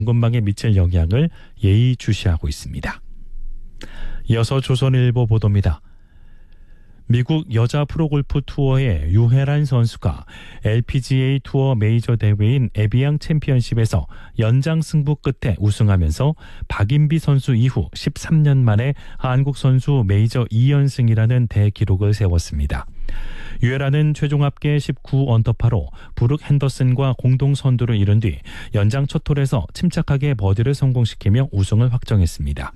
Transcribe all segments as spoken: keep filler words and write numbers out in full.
공급망에 미칠 영향을 예의주시하고 있습니다. 이어서 조선일보 보도입니다. 미국 여자 프로골프 투어의 유혜란 선수가 엘피지에이 투어 메이저 대회인 에비앙 챔피언십에서 연장 승부 끝에 우승하면서 박인비 선수 이후 십삼 년 만에 한국 선수 메이저 이 연승이라는 대기록을 세웠습니다. 유혜란은 최종 합계 십구 언더파로 브룩 핸더슨과 공동 선두를 이룬 뒤 연장 첫 홀에서 침착하게 버디를 성공시키며 우승을 확정했습니다.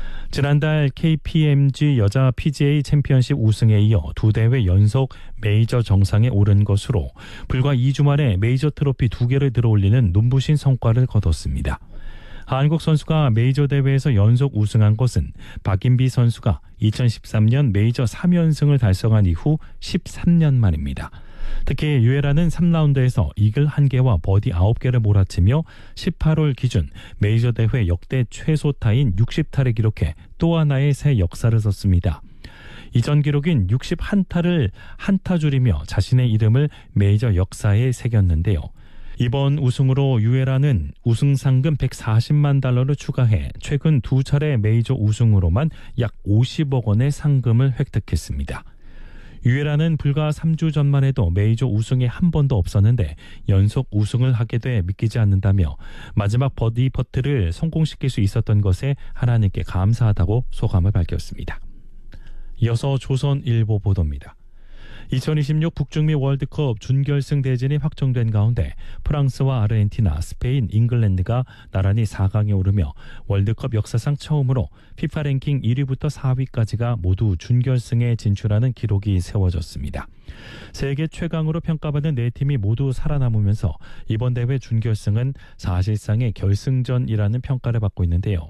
지난달 케이피엠지 여자 피지에이 챔피언십 우승에 이어 두 대회 연속 메이저 정상에 오른 것으로 불과 이 주 만에 메이저 트로피 두 개를 들어올리는 눈부신 성과를 거뒀습니다. 한국 선수가 메이저 대회에서 연속 우승한 것은 박인비 선수가 이천십삼 년 메이저 삼 연승을 달성한 이후 십삼 년 만입니다. 특히 유혜란은 삼 라운드에서 이글 한 개와 버디 아홉 개를 몰아치며 십팔 홀 기준 메이저 대회 역대 최소 타인 육십 타를 기록해 또 하나의 새 역사를 썼습니다. 이전 기록인 육십일 타를 한 타 줄이며 자신의 이름을 메이저 역사에 새겼는데요. 이번 우승으로 유혜란은 우승 상금 백사십만 달러를 추가해 최근 두 차례 메이저 우승으로만 약 오십억 원의 상금을 획득했습니다. 유혜란은 불과 삼 주 전만 해도 메이저 우승이 한 번도 없었는데 연속 우승을 하게 돼 믿기지 않는다며 마지막 버디 퍼트를 성공시킬 수 있었던 것에 하나님께 감사하다고 소감을 밝혔습니다. 이어서 조선일보 보도입니다. 이천이십육 북중미 월드컵 준결승 대진이 확정된 가운데 프랑스와 아르헨티나, 스페인, 잉글랜드가 나란히 사 강에 오르며 월드컵 역사상 처음으로 피파 랭킹 일 위부터 사 위까지가 모두 준결승에 진출하는 기록이 세워졌습니다. 세계 최강으로 평가받는 네 팀이 모두 살아남으면서 이번 대회 준결승은 사실상의 결승전이라는 평가를 받고 있는데요.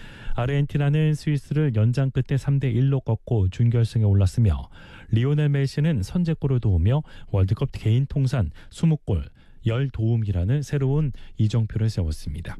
아르헨티나는 스위스를 연장 끝에 삼 대 일로 꺾고 준결승에 올랐으며 리오넬 메시는 선제골을 도우며 월드컵 개인 통산 이십 골, 십 도움이라는 새로운 이정표를 세웠습니다.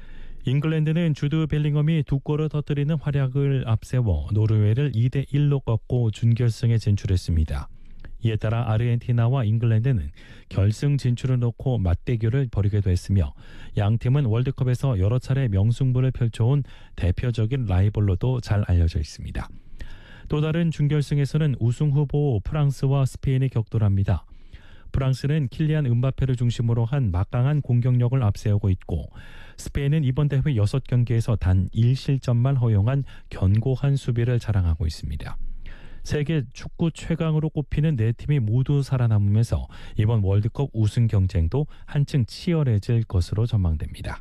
잉글랜드는 주드 벨링엄이 두 골을 터뜨리는 활약을 앞세워 노르웨이를 이 대 일로 꺾고 준결승에 진출했습니다. 이에 따라 아르헨티나와 잉글랜드는 결승 진출을 놓고 맞대결을 벌이기도 했으며 양 팀은 월드컵에서 여러 차례 명승부를 펼쳐온 대표적인 라이벌로도 잘 알려져 있습니다. 또 다른 준결승에서는 우승 후보 프랑스와 스페인이 격돌합니다. 프랑스는 킬리안 음바페를 중심으로 한 막강한 공격력을 앞세우고 있고 스페인은 이번 대회 여섯 경기에서 단 일 실점만 허용한 견고한 수비를 자랑하고 있습니다. 세계 축구 최강으로 꼽히는 네 팀이 모두 살아남으면서 이번 월드컵 우승 경쟁도 한층 치열해질 것으로 전망됩니다.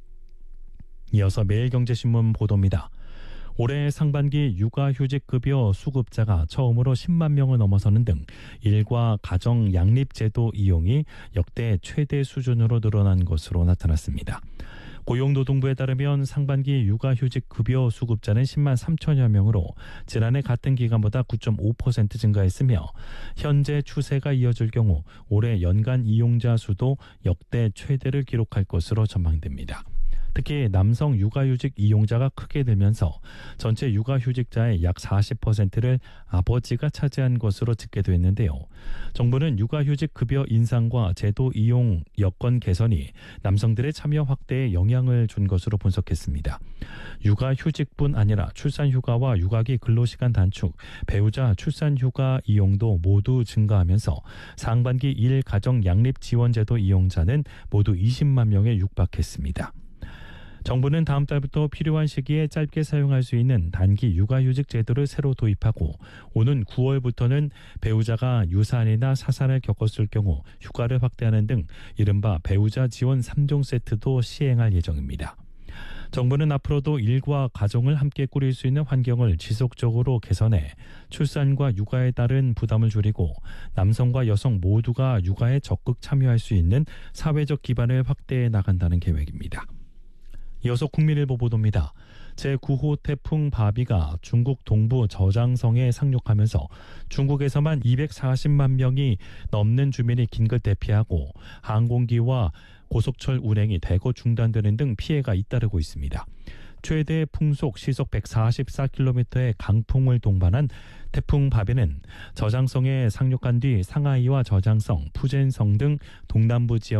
이어서 매일경제신문 보도입니다. 올해 상반기 육아휴직급여 수급자가 처음으로 십만 명을 넘어서는 등 일과 가정 양립제도 이용이 역대 최대 수준으로 늘어난 것으로 나타났습니다. 고용노동부에 따르면 상반기 육아휴직급여 수급자는 십만 삼천여 명으로 지난해 같은 기간보다 구 점 오 퍼센트 증가했으며 현재 추세가 이어질 경우 올해 연간 이용자 수도 역대 최대를 기록할 것으로 전망됩니다. 특히 남성 육아휴직 이용자가 크게 늘면서 전체 육아휴직자의 약 사십 퍼센트를 아버지가 차지한 것으로 집계됐는데요. 정부는 육아휴직 급여 인상과 제도 이용 여건 개선이 남성들의 참여 확대에 영향을 준 것으로 분석했습니다. 육아휴직뿐 아니라 출산휴가와 육아기 근로시간 단축, 배우자 출산휴가 이용도 모두 증가하면서 상반기 일 가정 양립지원제도 이용자는 모두 이십만 명에 육박했습니다. 정부는 다음 달부터 필요한 시기에 짧게 사용할 수 있는 단기 육아휴직 제도를 새로 도입하고 오는 구월부터는 배우자가 유산이나 사산을 겪었을 경우 휴가를 확대하는 등 이른바 배우자 지원 삼 종 세트도 시행할 예정입니다. 정부는 앞으로도 일과 가정을 함께 꾸릴 수 있는 환경을 지속적으로 개선해 출산과 육아에 따른 부담을 줄이고 남성과 여성 모두가 육아에 적극 참여할 수 있는 사회적 기반을 확대해 나간다는 계획입니다. 이어서 국민일보 보도입니다. 제구 호 태풍 바비가 중국 동부 저장성에 상륙하면서 중국에서만 이백사십만 명이 넘는 주민이 긴급 대피하고 항공기와 고속철 운행이 대거 중단되는 등 피해가 잇따르고 있습니다. 최대 풍속 시속 백사십사 킬로미터의 강풍을 동반한 태풍 바비는 저장성에 상륙한 뒤 상하이와 저장성, 푸젠성 등 동남부 지역에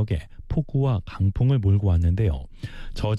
폭우와 강풍을 몰고 왔는데요. 저자